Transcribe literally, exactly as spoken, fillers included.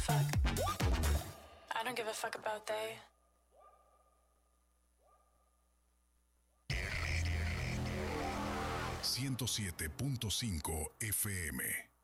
fuck. I don't give a fuck about they. ciento siete punto cinco F M.